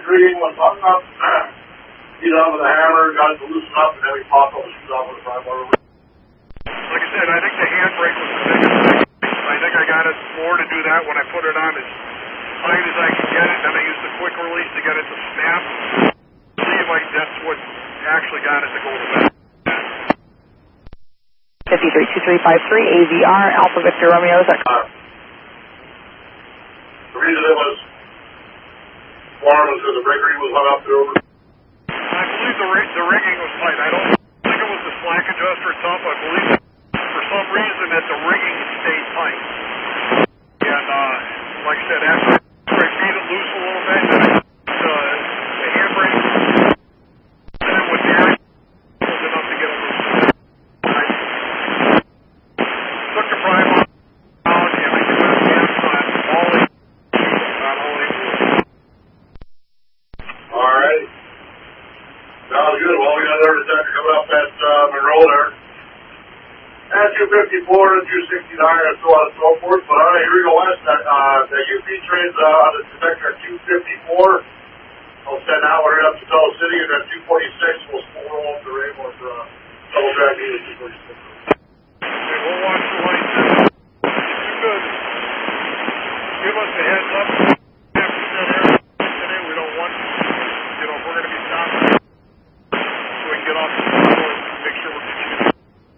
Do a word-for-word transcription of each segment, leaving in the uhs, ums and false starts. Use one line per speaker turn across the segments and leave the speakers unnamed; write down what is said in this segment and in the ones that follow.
rigging was hung up. He's on with a hammer, got it to loosen up, and then we popped all the shoes off with a pry bar.
Like I said, I think the handbrake was the biggest thing. I think I got it more to do that when I put it on as tight as I could get it. Then I used the quick release to get it to snap. See if I, that's what actually got it to go to that.
fifty-three two three five three, A V R, Alpha Victor Romeo. Is that
uh, the reason it was warm was because the brake ring was hung up there over.
I believe the, rig, the rigging was tight. I don't think it was the slack adjuster itself. I believe for some reason that the rigging stayed tight. And uh, like I said, after I beat it loose a little bit, then I, uh, the handbrake, then with the air, was enough to get it loose. I took the prime out, and I put it in on all the, not only
All right. Sounds good. Well, we got another detector coming up at uh, Monroe there. At two fifty-four and two sixty-nine and so on and so forth. But all right, here we go west. Uh, the U P train's uh, on the detector at two fifty-four. I'll send that one right up to Tello City, and at two forty-six, we'll roll up the Rainbow for uh, double track meet at two forty-six.
Okay, we'll watch the lights. If you could give us a heads up after that area today, we don't want, you know, if we're going to be stopping, so we can get off the road and make sure we're getting it.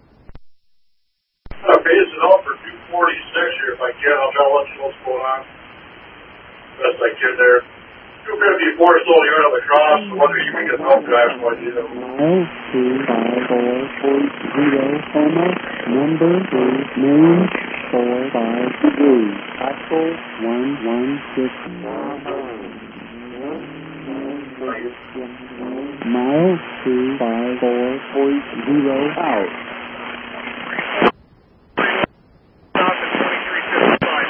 Uh, base it out for two forty-six here if I can. I'll try to let you know what's going on. Best I can there. two fifty-four is still here on the cross. I wonder if you can get help, guys. What do you know?
Mile two five four point zero, Homer, number is nine four five three, Axel one one six. Mile two five four point zero out.
Stop at twenty-three fifty-five.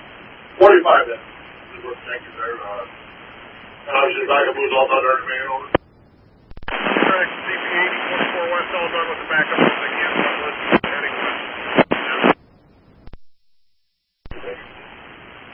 forty-five then. This is where the tank is there. Uh, and obviously, back up moves all done there to me over.